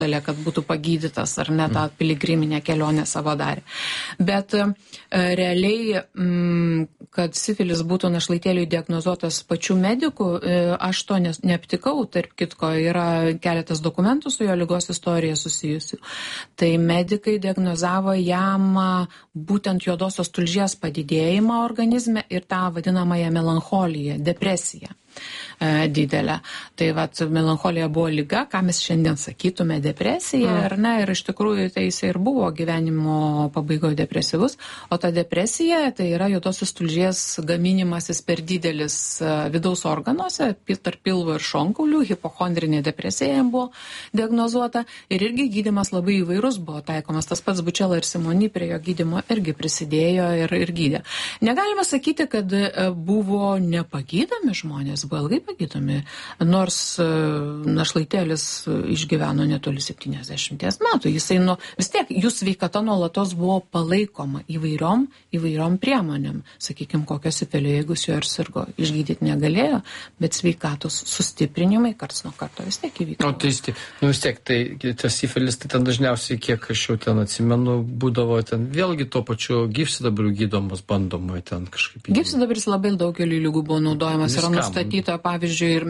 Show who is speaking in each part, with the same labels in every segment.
Speaker 1: kad būtų pagydytas ar ne tą piligriminę kelionę savo darė. Bet realiai, kad sifilis būtų našlaitėliui diagnozuotas pačių medikų, aš to neaptikau, tarp kitko yra keletas dokumentų su jo ligos istorija susijusių. Tai medikai diagnozavo jam būtent juodosios tulžies padidėjimą organizme ir tą vadinamąją melancholiją, depresiją didelę. Tai vat melancholija buvo liga, ką mes šiandien sakytume depresija, ar ne, ir iš tikrųjų tai jis ir buvo gyvenimo pabaigoje depresyvus, o ta depresija tai yra juodosios tulžies gaminimasis per didelis vidaus organuose, tarp pilvo ir šonkaulių, hipochondrinė depresija jam buvo diagnozuota ir irgi gydymas labai įvairus buvo taikomas. Tas pats Bučela ir Simoni prie jo gydymo irgi prisidėjo ir gydė. Negalima sakyti, kad buvo nepagydomi žmonės, buvo ilgai pagydomi, nors našlaitėlis išgyveno netoli 70 metų. Jisai vis tiek, jų sveikata nuolatos buvo palaikoma įvairiom priemonėm. Sakykime, kokios sifilio, jeigu su juo ir sirgo, išgydyti negalėjo, bet sveikatos sustiprinimai karts nuo karto vis tiek įvyko.
Speaker 2: Vis tiek, tai tas sifilis, tai ten dažniausiai, kiek aš jau ten atsimenu, būdavo ten vėlgi to pačiu gyvsidabriu gydomas, bandoma ten kažkaip.
Speaker 1: Gyvsidabris labai daugeliu lygų buvo naudojamas, yra nustatyta, pavyzdžiui, ir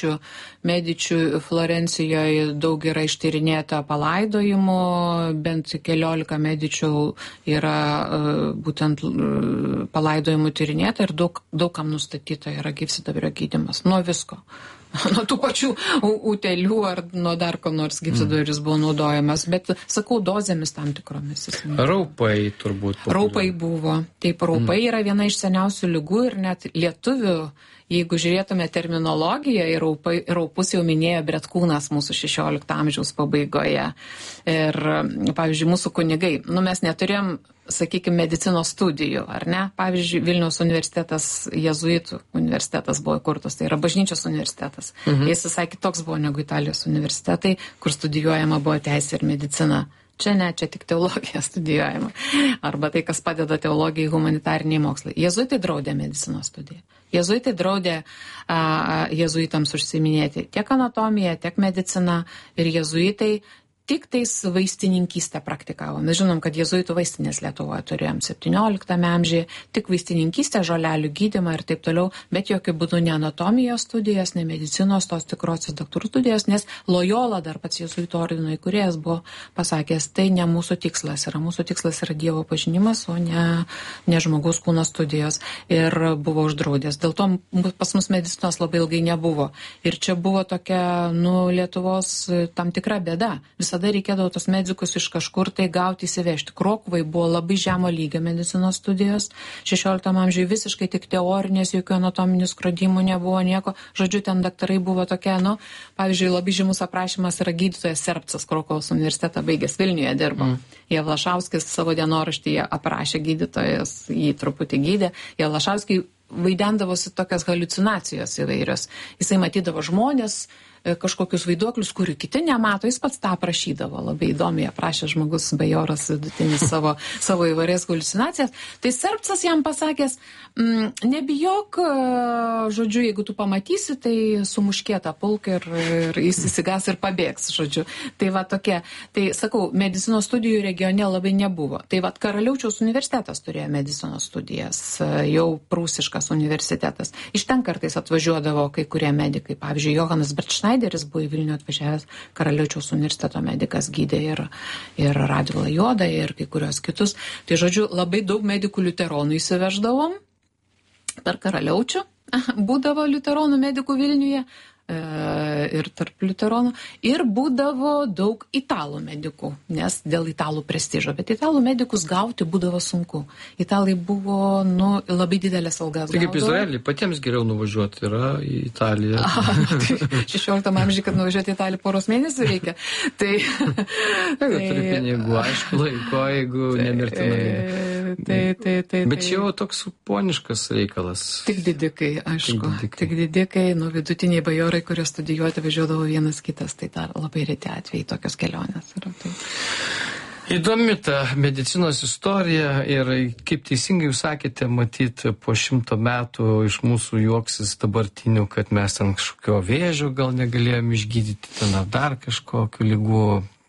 Speaker 1: Medičių Florencijoje daug yra ištyrinėta palaidojimų, bent 14 Medičių yra būtent palaidojimų tyrinėta ir daug kam nustatyta yra gyvsidabrio gydymas. Nuo visko. Nuo tų pačių utėlių ar nuo dar ko nors gyvsidabris buvo naudojamas, bet sakau, dozėmis tam tikromis.
Speaker 2: Raupai turbūt.
Speaker 1: Raupai buvo. Taip, raupai yra viena iš seniausių ligų ir net lietuvių, jeigu žiūrėtume terminologiją, raupus jau minėjo Bretkūnas mūsų 16 amžiaus pabaigoje. Ir, pavyzdžiui, mūsų kunigai, mes neturėjom, sakykime, medicinos studijų, ar ne? Pavyzdžiui, Vilniaus universitetas, Jėzuitų universitetas buvo įkurtas, tai yra bažnyčios universitetas. Jis visai kitoks buvo negu Italijos universitetai, kur studijuojama buvo teisė ir medicina. Čia tik teologija studijuojama. Arba tai, kas padeda teologijai, humanitariniai mokslai. Jėzuitai draudė medicinos studiją. Jėzuitai draudė jėzuitams užsiiminėti tiek anatomiją, tiek mediciną ir jėzuitai tik tais vaistininkystę praktikavo. Mes žinom, kad jėzuitų vaistinės Lietuvoje turėjom 17 amžiuje, tik vaistininkystę, žolelių gydymą ir taip toliau, bet jokių būdų ne anatomijos studijas, ne medicinos, tos tikrosios daktarų studijos, nes Lojola, dar pats jėzuitų ordino įkūrėjas, buvo pasakęs, tai ne mūsų tikslas yra Dievo pažinimas, o ne žmogaus kūno studijos ir buvo uždraudęs. Dėl to pas mus medicinos labai ilgai nebuvo. Ir čia buvo tokia, Lietuvos tam tikra bėda. Visada reikėdavo tos medikus iš kažkur tai gauti, įsivežti. Krokuvai buvo labai žemo lygio medicinos studijos. 16 amžiuje visiškai tik teorinės, jokių anatominių skrodimų nebuvo nieko. Žodžiu, ten daktarai buvo tokie, pavyzdžiui, labai žymus aprašymas yra gydytojas Serpcas, Krokuvos universitetą baigęs, Vilniuje dirbo. Javlašauskis savo dienoraštyje aprašė gydytojas, jį truputį gydė. Javlašauskiai vaidendavosi tokias haliucinacijos įvairios. Jisai matydavo žmonės, kažkokius vaiduoklius, kurių kiti nemato, jis pats tą aprašydavo. Labai įdomiai aprašė žmogus, bajoras vidutinis savo įvairias haliucinacijas. Tai Serpcas jam pasakęs, nebijok, žodžiu, jeigu tu pamatysi, tai sumuškėtą pulk ir jis įsigas ir pabėgs, žodžiu. Tai va tokie, tai sakau, medicinos studijų regione labai nebuvo. Tai va Karaliaučiaus universitetas turėjo medicinos studijas, jau prūsiškas universitetas. Iš ten kartais atvažiuodavo kai kurie medikai, pavyzdžiui, Johanas Bertšnaideris buvo į Vilnių atvažiavęs, Karaliaučiaus universiteto medikas gydė ir Radvilą Juodą ir kai kurios kitus. Tai žodžiu, labai daug medikų liuteronų įsiveždavom per Karaliaučių. Būdavo liuteronų medikų Vilniuje ir tarp liuteronų. Ir būdavo daug italų medikų, nes dėl italų prestižo. Bet italų medikus gauti būdavo sunku. Italai buvo, labai didelės algas.
Speaker 2: Tai kaip Izraelį, patiems geriau nuvažiuoti yra į Italiją.
Speaker 1: 16 amžiuje, kad nuvažiuoti į Italiją poros mėnesių reikia. Tai
Speaker 2: turi pinigų, aišku, laiko, jeigu nemirtinai. Bet čia jau toks poniškas reikalas.
Speaker 1: Tik didikai, aišku. Tik didikai, vidutiniai bajorai, kurie studijuoti važiuodavo vienas kitas, tai dar labai reti atvejai tokios kelionės yra.
Speaker 2: Įdomi ta medicinos istorija ir kaip teisingai jūs sakėte, matyt, po 100 metų iš mūsų juoksis dabartinių, kad mes ten kažkokio vėžio gal negalėjom išgydyti, ten ar dar kažkokių ligų.